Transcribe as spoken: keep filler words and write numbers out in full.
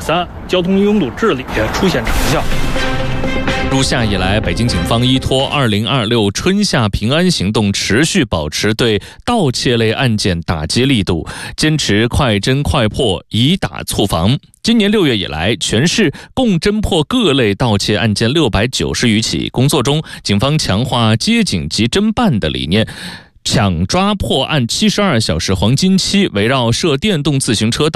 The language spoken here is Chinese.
三，交通拥堵治理出现成效。 入夏以来，北京警方依托二零二六春夏平安行动，持续保持对盗窃类案件打击力度，坚持快侦快破，以打促防。今年六月以来，全市共侦破各类盗窃案件六百九十余起。工作中，警方强化接警及侦办的理念，抢抓破案七十二小时黄金期，围绕涉电动自行车